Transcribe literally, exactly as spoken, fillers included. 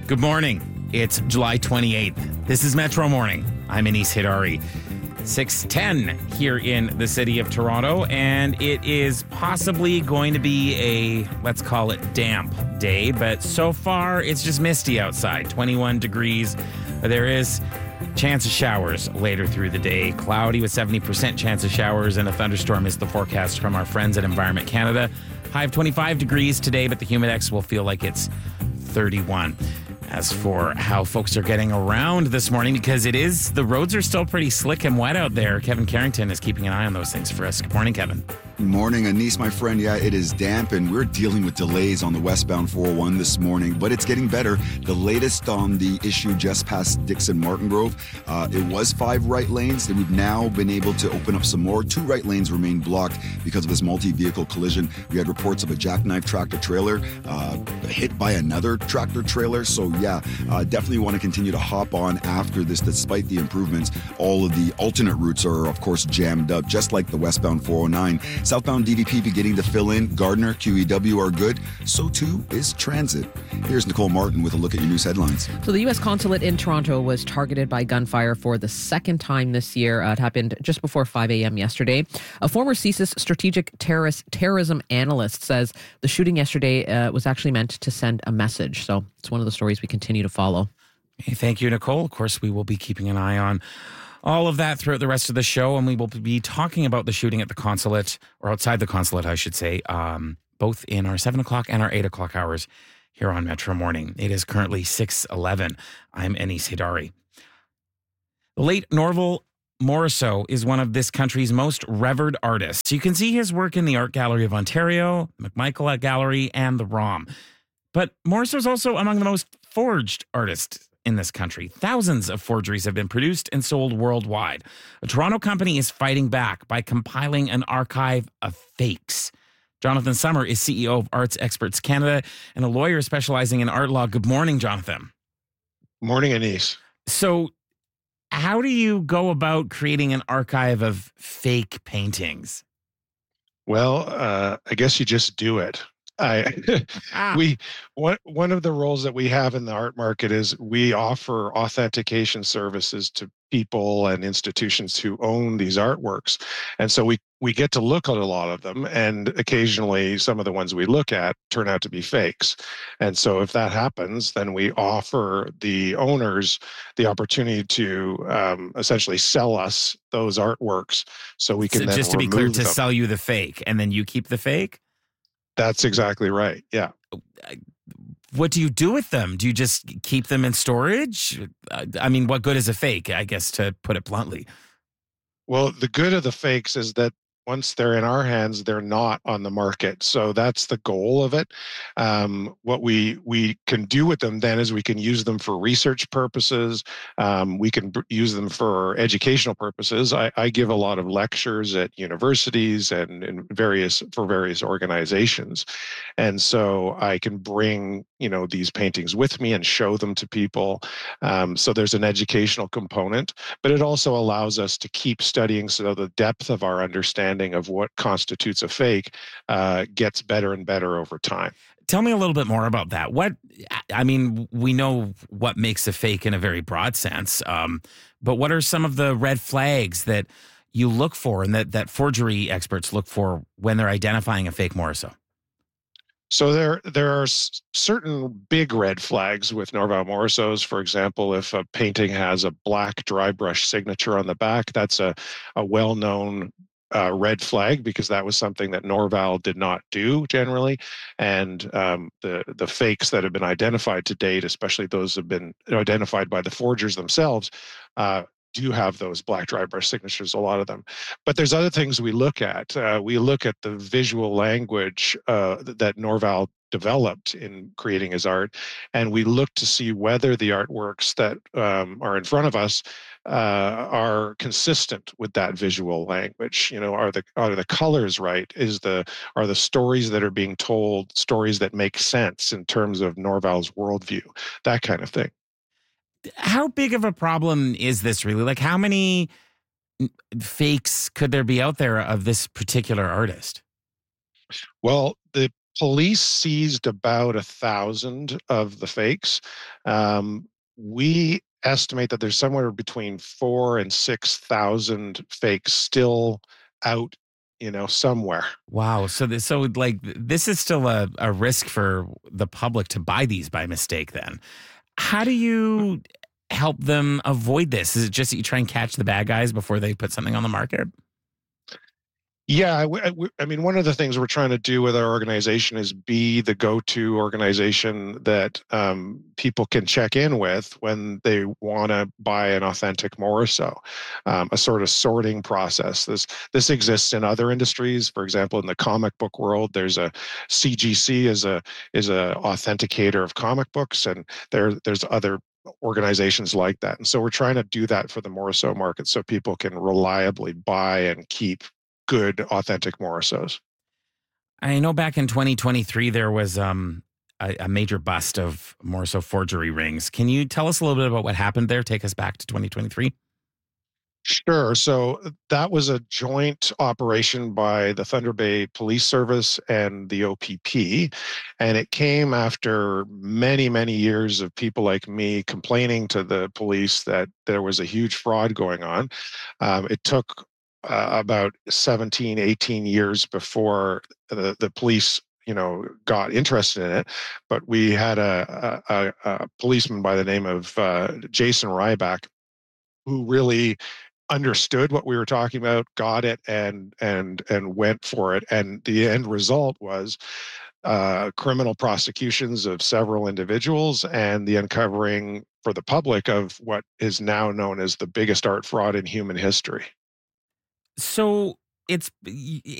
Good morning. It's July twenty-eighth. This is Metro Morning. I'm Anis Hidari. six ten here in the city of Toronto, and it is possibly going to be a, let's call it damp day, but so far it's just misty outside, twenty-one degrees. There is chance of showers later through the day. Cloudy with seventy percent chance of showers, and a thunderstorm is the forecast from our friends at Environment Canada. High of twenty-five degrees today, but the Humidex will feel like it's thirty-one. As for how folks are getting around this morning, because it is, the roads are still pretty slick and wet out there. Kevin Carrington is keeping an eye on those things for us. Good morning, Kevin. Morning, Anis, my friend. Yeah, it is damp, and we're dealing with delays on the westbound four oh one this morning, but it's getting better. The latest on the issue just past Dixon Martin Grove, uh, it was five right lanes, and we've now been able to open up some more. Two right lanes remain blocked because of this multi-vehicle collision. We had reports of a jackknife tractor trailer uh, hit by another tractor trailer. So yeah, uh, definitely want to continue to hop on after this. Despite the improvements, all of the alternate routes are, of course, jammed up, just like the westbound four oh nine. Southbound D V P beginning to fill in. Gardner, Q E W are good. So too is transit. Here's Nicole Martin with a look at your news headlines. So the U S consulate in Toronto was targeted by gunfire for the second time this year. Uh, it happened just before five a.m. yesterday. A former C S I S strategic terrorist terrorism analyst says the shooting yesterday uh, was actually meant to send a message. So it's one of the stories we continue to follow. Hey, thank you, Nicole. Of course, we will be keeping an eye on all of that throughout the rest of the show, and we will be talking about the shooting at the consulate, or outside the consulate, I should say, um, both in our seven o'clock and our eight o'clock hours here on Metro Morning. It is currently six eleven. I'm Anis Hidari. The late Norval Morrisseau is one of this country's most revered artists. You can see his work in the Art Gallery of Ontario, McMichael Gallery, and the ROM. But Morrisseau is also among the most forged artists in this country. Thousands of forgeries have been produced and sold worldwide. A Toronto company is fighting back by compiling an archive of fakes. Jonathan Summer is C E O of Arts Experts Canada and a lawyer specializing in art law. Good morning, Jonathan. Morning, Anis. So how do you go about creating an archive of fake paintings? Well, uh, I guess you just do it. I ah. we one one of the roles that we have in the art market is we offer authentication services to people and institutions who own these artworks, and so we we get to look at a lot of them, and occasionally some of the ones we look at turn out to be fakes. And so if that happens, then we offer the owners the opportunity to um, essentially sell us those artworks, so we can so then just to be clear, to them. sell you the fake, and then you keep the fake. That's exactly right. Yeah. What do you do with them? Do you just keep them in storage? I mean, what good is a fake, I guess, to put it bluntly? Well, the good of the fakes is that once they're in our hands, they're not on the market. So that's the goal of it. Um, what we we can do with them then is we can use them for research purposes. Um, we can b- use them for educational purposes. I, I give a lot of lectures at universities and, and various for various organizations, and so I can bring you know these paintings with me and show them to people. Um, so there's an educational component, but it also allows us to keep studying, so the depth of our understanding of what constitutes a fake uh, gets better and better over time. Tell me a little bit more about that. What, I mean, we know what makes a fake in a very broad sense, um, but what are some of the red flags that you look for and that, that forgery experts look for when they're identifying a fake Morrisseau? So there, there are s- certain big red flags with Norval Morrisseaus. For example, if a painting has a black dry brush signature on the back, that's a, a well-known Uh, red flag, because that was something that Norval did not do generally, and um, the the fakes that have been identified to date, especially those that have been identified by the forgers themselves, uh, do have those black dry brush signatures, a lot of them. But there's other things we look at. Uh, we look at the visual language uh, that Norval developed in creating his art, and we look to see whether the artworks that um, are in front of us uh, are consistent with that visual language. You know, are the are the colors right? Is the are the stories that are being told stories that make sense in terms of Norval's worldview? That kind of thing. How big of a problem is this really? Like, how many fakes could there be out there of this particular artist? Well, the Police seized about a thousand of the fakes. Um, we estimate that there's somewhere between four and six thousand fakes still out, you know, somewhere. Wow. So this, so like this is still a, a risk for the public to buy these by mistake then. How do you help them avoid this? Is it just that you try and catch the bad guys before they put something on the market? Yeah, I, I, I mean, one of the things we're trying to do with our organization is be the go-to organization that um, people can check in with when they want to buy an authentic Moriso, um, a sort of sorting process. This this exists in other industries. For example, in the comic book world, there's a C G C is a is a authenticator of comic books, and there there's other organizations like that. And so we're trying to do that for the Moriso market so people can reliably buy and keep good, authentic Morisos. I know back in twenty twenty-three, there was um, a, a major bust of Moriso forgery rings. Can you tell us a little bit about what happened there? Take us back to twenty twenty-three. Sure. So that was a joint operation by the Thunder Bay Police Service and the O P P. And it came after many, many years of people like me complaining to the police that there was a huge fraud going on. Um, it took uh, about seventeen, eighteen years before the, the police you know, got interested in it. But we had a, a, a policeman by the name of uh, Jason Ryback who really understood what we were talking about, got it, and and and went for it. And the end result was uh, criminal prosecutions of several individuals and the uncovering for the public of what is now known as the biggest art fraud in human history. So it's